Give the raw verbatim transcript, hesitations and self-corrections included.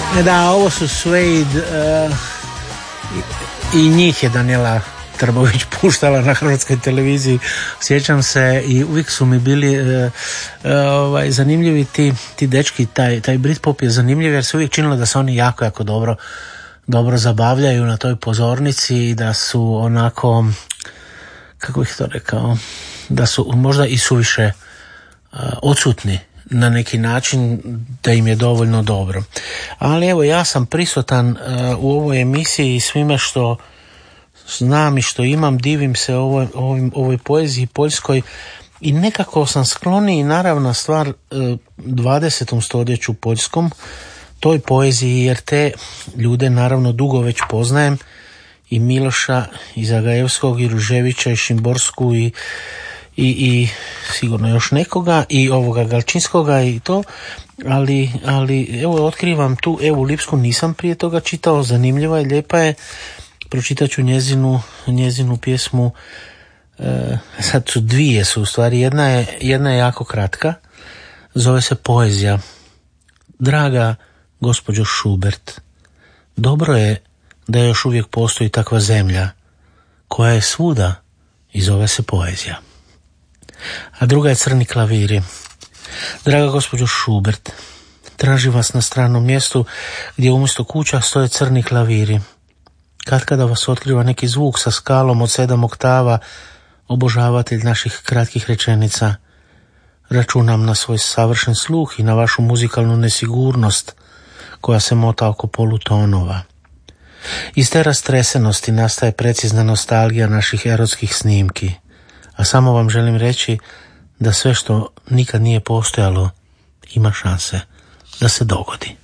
Da, ovo su Suede uh, i, i njih je Danijela Trbović puštala na hrvatskoj televiziji, sjećam se, i uvijek su mi bili uh, uh, ovaj, zanimljivi ti, ti dečki, taj, taj Britpop je zanimljiv jer se uvijek činilo da se oni jako, jako dobro dobro zabavljaju na toj pozornici i da su onako, kako bih to rekao, da su možda i suviše uh, odsutni na neki način, da im je dovoljno dobro. Ali evo, ja sam prisutan uh, u ovoj emisiji i svime što znam i što imam, divim se ovoj, ovoj, ovoj poeziji poljskoj i nekako sam skloniji, naravna stvar, uh, dvadesetom stoljeću poljskom, toj poeziji, jer te ljude naravno dugo već poznajem, i Miloša, i Zagajevskog, i Ruževića, i Šimborsku, i, i, i sigurno još nekoga, i ovoga Galčinskoga i to, ali, ali evo otkrivam tu Evu Lipsku, nisam prije toga čitao, zanimljiva je, lijepa je, pročitat ću njezinu, njezinu pjesmu, e, sad su dvije su u stvari, jedna je, jedna je jako kratka, zove se Poezija. Draga gospođo Schubert, dobro je da još uvijek postoji takva zemlja koja je svuda i zove se poezija. A druga je Crni klaviri. Draga gospođo Schubert, tražim vas na stranom mjestu gdje umjesto kuća stoje crni klaviri. Kad kada vas otkriva neki zvuk sa skalom od sedam oktava, obožavatelj naših kratkih rečenica. Računam na svoj savršen sluh i na vašu muzikalnu nesigurnost koja se mota oko polutonova. Iz te rastresenosti nastaje precizna nostalgija naših erotskih snimki, a samo vam želim reći da sve što nikad nije postojalo ima šanse da se dogodi.